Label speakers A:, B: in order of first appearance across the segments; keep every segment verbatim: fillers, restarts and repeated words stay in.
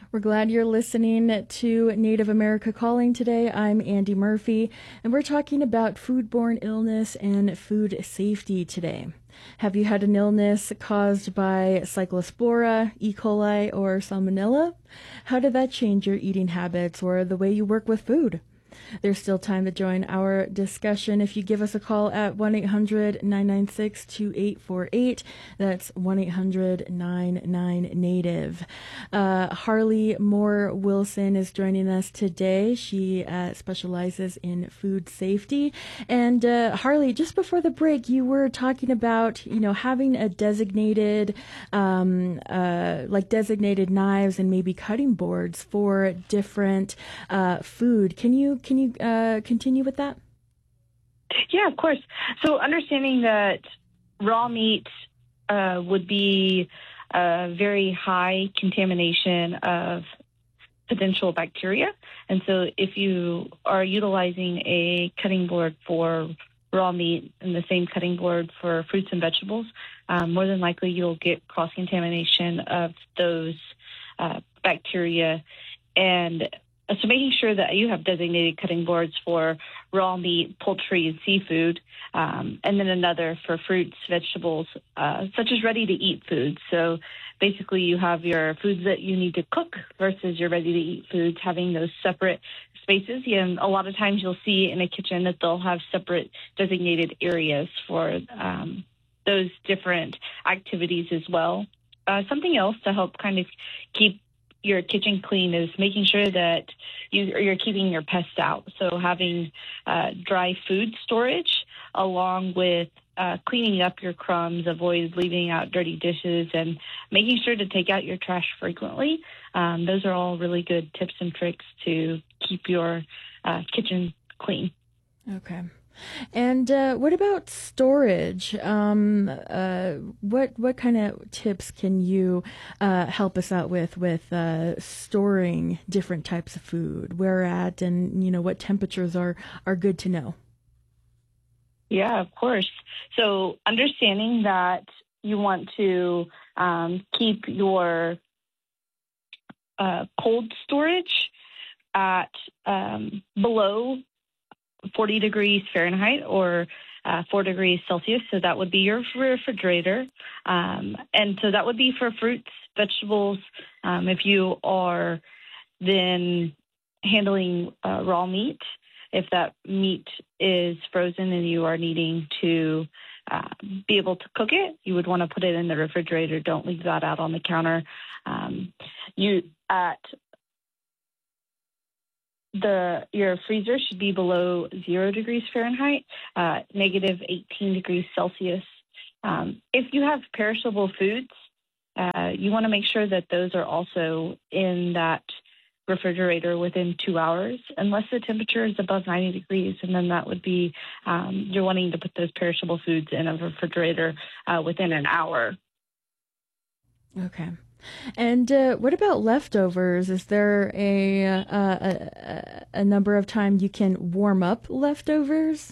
A: We're glad you're listening to Native America Calling today. I'm Andy Murphy, and we're talking about foodborne illness and food safety today. Have you had an illness caused by Cyclospora, E. coli, or Salmonella? How did that change your eating habits or the way you work with food? There's still time to join our discussion if you give us a call at one eight hundred nine nine six two eight four eight. That's one eight hundred nine nine NATIVE. Uh, Harley Moore Wilson is joining us today. She uh, specializes in food safety. And uh, Harley, just before the break, you were talking about, you know, having a designated, um, uh, like designated knives and maybe cutting boards for different uh, food. Can you Can you uh, continue with that?
B: Yeah, of course. So understanding that raw meat uh, would be a very high contamination of potential bacteria. And so if you are utilizing a cutting board for raw meat and the same cutting board for fruits and vegetables, um, more than likely you'll get cross-contamination of those uh, bacteria. And so making sure that you have designated cutting boards for raw meat, poultry, and seafood, um, and then another for fruits, vegetables, uh, such as ready-to-eat foods. So basically you have your foods that you need to cook versus your ready-to-eat foods, having those separate spaces. And a lot of times you'll see in a kitchen that they'll have separate designated areas for um, those different activities as well. Uh, something else to help kind of keep your kitchen clean is making sure that you, you're keeping your pests out. So having uh, dry food storage along with uh, cleaning up your crumbs, avoid leaving out dirty dishes, and making sure to take out your trash frequently. Um, those are all really good tips and tricks to keep your uh, kitchen clean.
A: Okay. And uh, what about storage? Um, uh, what what kind of tips can you uh, help us out with with uh, storing different types of food? Where at, and you know what temperatures are are good to know?
B: Yeah, of course. So understanding that you want to um, keep your uh, cold storage at um, below forty degrees Fahrenheit or uh, four degrees Celsius. So that would be your refrigerator. Um, and so that would be for fruits, vegetables. Um, if you are then handling uh, raw meat, if that meat is frozen and you are needing to uh, be able to cook it, you would want to put it in the refrigerator. Don't leave that out on the counter. Um, you at The your freezer should be below zero degrees Fahrenheit, uh, negative eighteen degrees Celsius. Um, if you have perishable foods, uh, you want to make sure that those are also in that refrigerator within two hours, unless the temperature is above ninety degrees, and then that would be um, you're wanting to put those perishable foods in a refrigerator uh, within an hour.
A: Okay. And uh, what about leftovers? Is there a, uh, a a number of times you can warm up leftovers?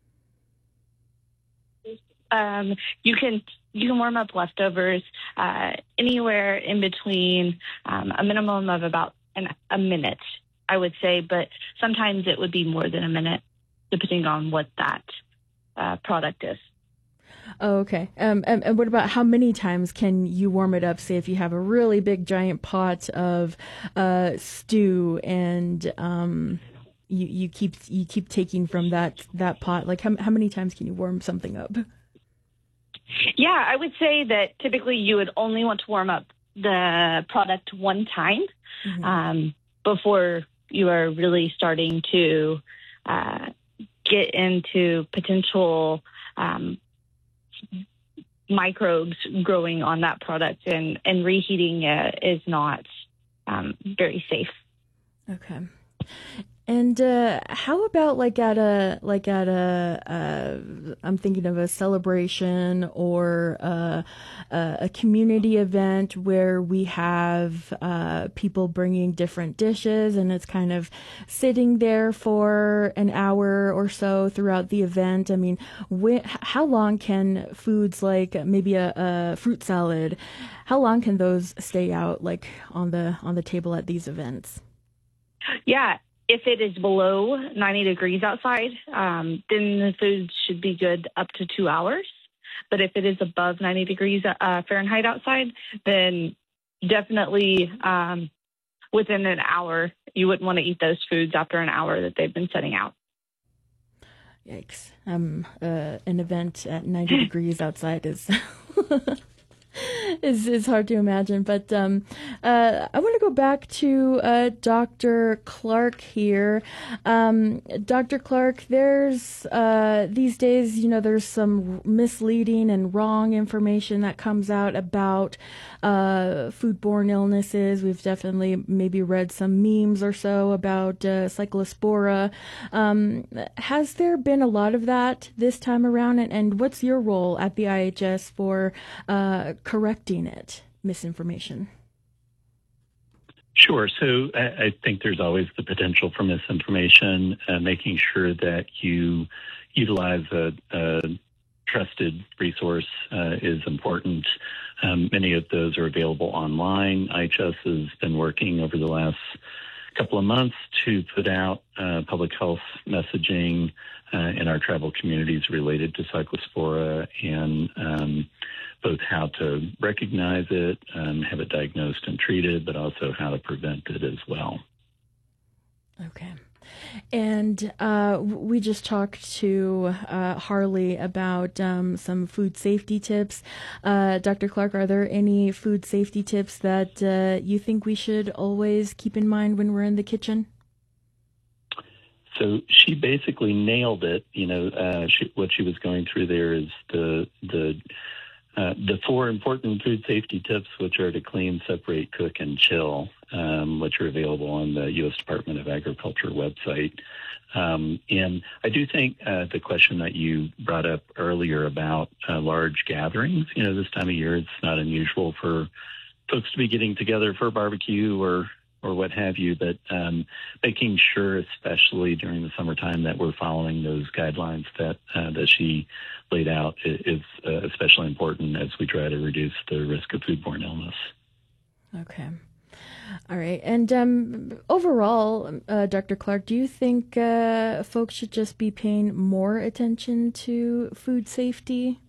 B: Um, you can you can warm up leftovers uh, anywhere in between um, a minimum of about an, a minute, I would say, but sometimes it would be more than a minute, depending on what that uh, product is.
A: Oh, okay. Um, and, and what about how many times can you warm it up? Say if you have a really big giant pot of uh, stew and um, you you keep you keep taking from that that pot. Like how how many times can you warm something up?
B: Yeah, I would say that typically you would only want to warm up the product one time mm-hmm. um, before you are really starting to uh, get into potential Um, microbes growing on that product, and, and reheating it is not um, very safe.
A: Okay. And uh, how about like at a like at a uh, I'm thinking of a celebration or uh, a, a community event where we have uh, people bringing different dishes and it's kind of sitting there for an hour or so throughout the event. I mean, wh- how long can foods like maybe a, a fruit salad, how long can those stay out like on the on the table at these events?
B: Yeah, if it is below ninety degrees outside, um, then the food should be good up to two hours. But if it is above ninety degrees uh, Fahrenheit outside, then definitely um, within an hour, you wouldn't want to eat those foods after an hour that they've been setting out.
A: Yikes. Um, uh, an event at ninety degrees outside is is is hard to imagine. But um, uh, I want to go back to uh, Doctor Clark here. Um, Doctor Clark, there's uh, these days, you know, there's some misleading and wrong information that comes out about uh, foodborne illnesses. We've definitely maybe read some memes or so about uh, cyclospora. Um, has there been a lot of that this time around? And, and what's your role at the I H S for uh, correcting it, misinformation?
C: Sure. So I, I think there's always the potential for misinformation. Uh, making sure that you utilize a, a trusted resource uh, is important. Um, many of those are available online. I H S has been working over the last couple of months to put out uh, public health messaging uh, in our tribal communities related to cyclospora and um, both how to recognize it, um, have it diagnosed and treated, but also how to prevent it as well.
A: Okay. And uh, we just talked to uh, Harley about um, some food safety tips. Uh, Doctor Clark, are there any food safety tips that uh, you think we should always keep in mind when we're in the kitchen?
C: So she basically nailed it. You know, uh, she, what she was going through there is the the uh, the four important food safety tips, which are to clean, separate, cook, and chill, um, which are available on the U S Department of Agriculture website. Um, and I do think uh, the question that you brought up earlier about uh, large gatherings, you know, this time of year, it's not unusual for folks to be getting together for a barbecue or or what have you, but um, making sure, especially during the summertime, that we're following those guidelines that uh, that she laid out is uh, especially important as we try to reduce the risk of foodborne illness.
A: Okay. All right. And um, overall, uh, Doctor Clark, do you think uh, folks should just be paying more attention to food safety?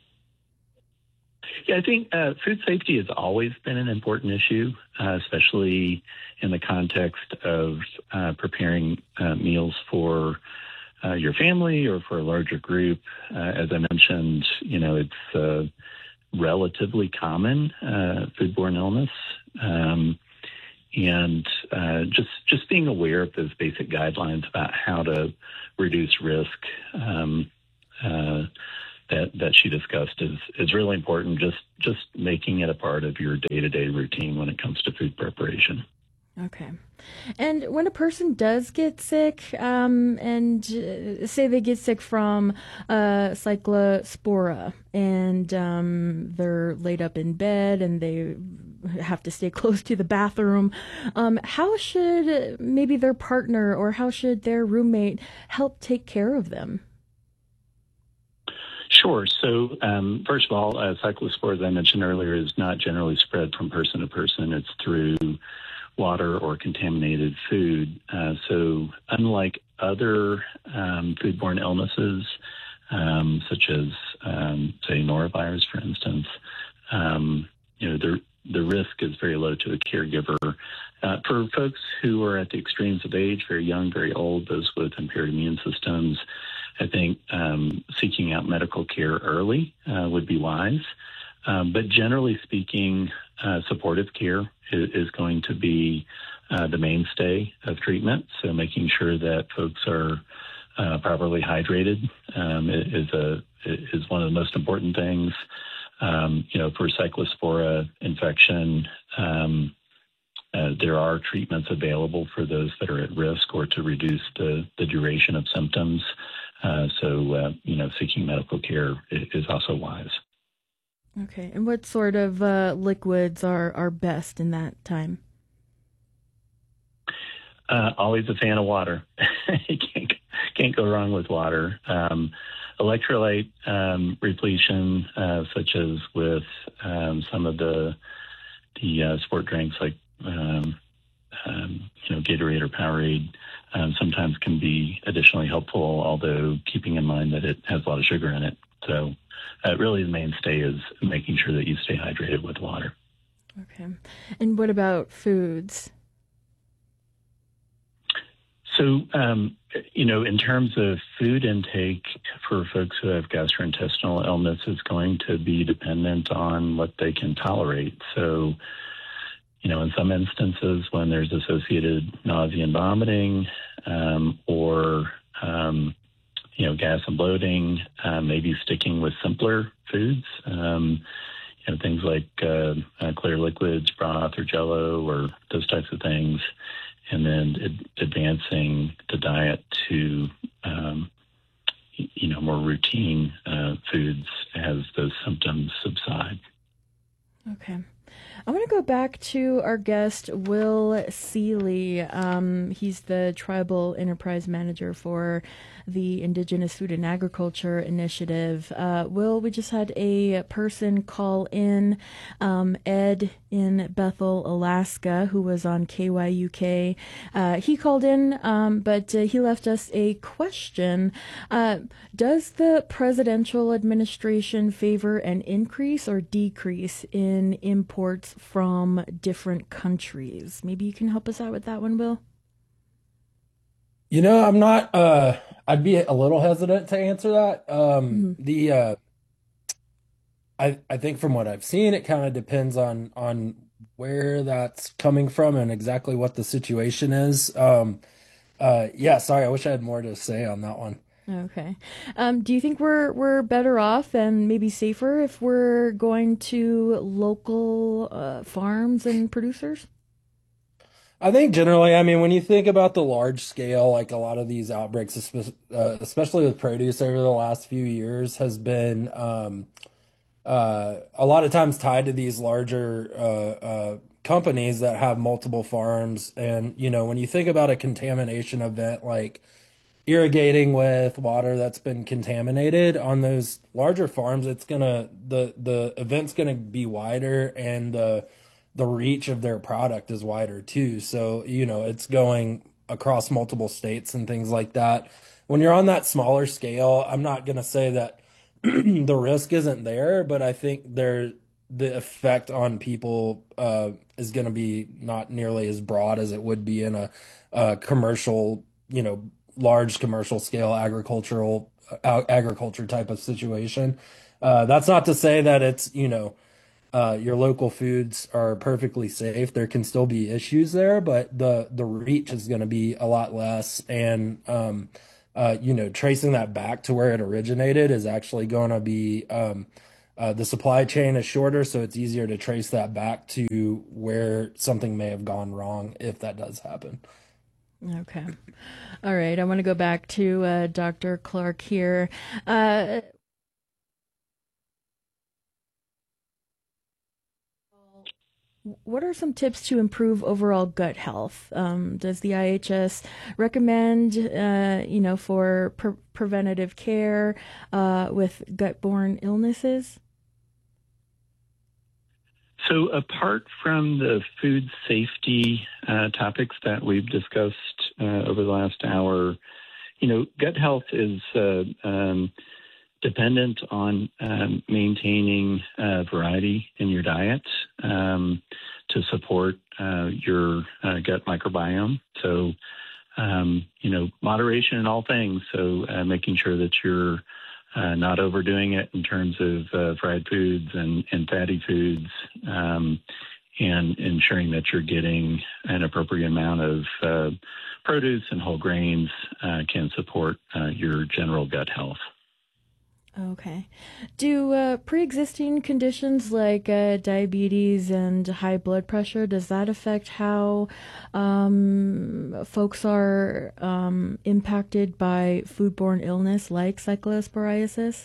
C: Yeah, I think uh, food safety has always been an important issue, uh, especially in the context of uh, preparing uh, meals for uh, your family or for a larger group. Uh, as I mentioned, you know, it's uh, relatively common, uh, foodborne illness. Um, and uh, just just being aware of those basic guidelines about how to reduce risk um, uh that that she discussed is is really important. Just just making it a part of your day-to-day routine when it comes to food preparation.
A: Okay. And when a person does get sick, um, and uh, say they get sick from uh, cyclospora, and um, they're laid up in bed and they have to stay close to the bathroom, um, how should maybe their partner or how should their roommate help take care of them?
C: Sure. So, um, first of all, uh, cyclospora, as I mentioned earlier, is not generally spread from person to person. It's through water or contaminated food. Uh, so, unlike other um, foodborne illnesses, um, such as, um, say, norovirus, for instance, um, you know, the the risk is very low to the caregiver. Uh, for folks who are at the extremes of age, very young, very old, those with impaired immune systems, I think um, seeking out medical care early uh, would be wise. Um, but generally speaking, uh, supportive care is, is going to be uh, the mainstay of treatment. So making sure that folks are uh, properly hydrated um, is a is one of the most important things. Um, you know, for cyclospora infection, um, uh, there are treatments available for those that are at risk or to reduce the, the duration of symptoms. Uh, so, uh, you know, seeking medical care is also wise.
A: Okay. And what sort of uh, liquids are, are best in that time?
C: Uh, always a fan of water. You can't, can't go wrong with water. Um, electrolyte um, repletion, uh, such as with um, some of the the uh, sport drinks like um, um, you know Gatorade or Powerade, um, sometimes can be additionally helpful. Although keeping in mind that it has a lot of sugar in it, so uh, really the mainstay is making sure that you stay hydrated with water.
A: Okay. And what about foods?
C: So, um, you know, in terms of food intake for folks who have gastrointestinal illness, is going to be dependent on what they can tolerate. So, you know, in some instances, when there's associated nausea and vomiting, um, or, um, you know, gas and bloating, uh, maybe sticking with simpler foods, um, you know, things like uh, uh, clear liquids, broth or jello or those types of things. And then ad- advancing the diet to, um, you know, more routine uh, foods as those symptoms subside.
A: Okay. I want to go back to our guest, Will Seeley. Um, he's the Tribal Enterprise Manager for the Indigenous Food and Agriculture Initiative. Uh, Will, we just had a person call in, um, Ed in Bethel, Alaska, who was on K Y U K. Uh, he called in, um, but uh, he left us a question. Uh, does the presidential administration favor an increase or decrease in imports from different countries? Maybe you can help us out with that one, Will?
D: You know, I'm not, uh, I'd be a little hesitant to answer that. Um,
A: Mm-hmm.
D: the, uh, I, I think from what I've seen, it kind of depends on, on where that's coming from and exactly what the situation is. Um, uh, yeah, sorry, I wish I had more to say on that one.
A: Okay. Um, do you think we're we're better off and maybe safer if we're going to local uh, farms and producers?
D: I think generally, I mean, when you think about the large scale, like a lot of these outbreaks, espe- uh, especially with produce over the last few years, has been um, uh, a lot of times tied to these larger uh, uh, companies that have multiple farms. And, you know, when you think about a contamination event like irrigating with water that's been contaminated on those larger farms, it's gonna the the event's gonna be wider, and the the reach of their product is wider too. So, you know, it's going across multiple states and things like that. When you're on that smaller scale, I'm not gonna say that the risk isn't there, but I think there the effect on people uh, is going to be not nearly as broad as it would be in a, a commercial, you know, large commercial scale agricultural uh, agriculture type of situation. Uh, that's not to say that it's, you know, uh, your local foods are perfectly safe. There can still be issues there, but the the reach is going to be a lot less, and um, uh, you know, tracing that back to where it originated is actually going to be um, uh, the supply chain is shorter, so it's easier to trace that back to where something may have gone wrong if that does happen.
A: Okay. All right. I want to go back to uh, Doctor Clark here. Uh, what are some tips to improve overall gut health? Um, does the I H S recommend, uh, you know, for pre- preventative care uh, with gut-borne illnesses?
C: So apart from the food safety uh, topics that we've discussed uh, over the last hour, you know, gut health is uh, um, dependent on um, maintaining uh, variety in your diet um, to support uh, your uh, gut microbiome. So, um, you know, moderation in all things. So uh, making sure that you're Uh, not overdoing it in terms of uh, fried foods and, and fatty foods, um, and ensuring that you're getting an appropriate amount of uh, produce and whole grains uh, can support uh, your general gut health.
A: Okay. Do uh, pre-existing conditions like uh, diabetes and high blood pressure, does that affect how um, folks are um, impacted by foodborne illness like cyclosporiasis?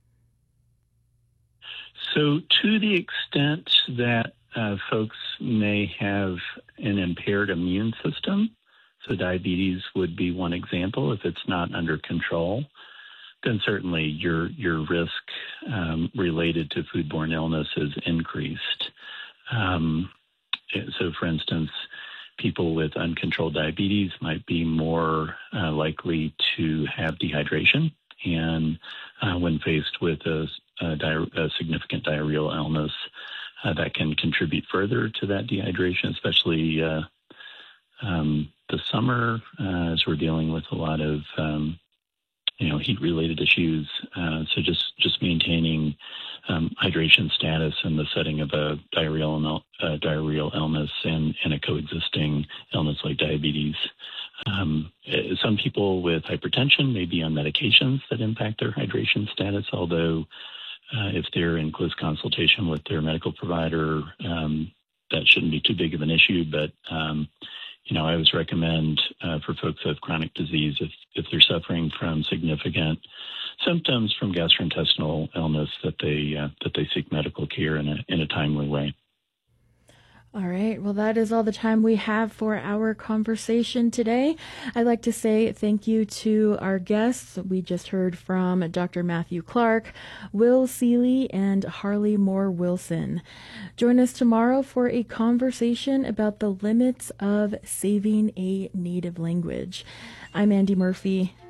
C: So, to the extent that uh, folks may have an impaired immune system, so diabetes would be one example if it's not under control, then certainly your your risk um, related to foodborne illness is increased. Um, so, for instance, people with uncontrolled diabetes might be more uh, likely to have dehydration, and uh, when faced with a, a, di- a significant diarrheal illness, uh, that can contribute further to that dehydration, especially uh, um, the summer, uh, as we're dealing with a lot of um, you know, heat-related issues. Uh, so just just maintaining um, hydration status in the setting of a diarrheal uh, diarrheal illness and, and a coexisting illness like diabetes. Um, some people with hypertension may be on medications that impact their hydration status, although uh, if they're in close consultation with their medical provider, um, that shouldn't be too big of an issue. But um, You know, I always recommend uh, for folks who have chronic disease, if, if they're suffering from significant symptoms from gastrointestinal illness, that they uh, that they seek medical care in a in a timely way.
A: All right. Well, that is all the time we have for our conversation today. I'd like to say thank you to our guests. We just heard from Doctor Matthew Clark, Will Seeley, and Harley Moore Wilson. Join us tomorrow for a conversation about the limits of saving a native language. I'm Andy Murphy.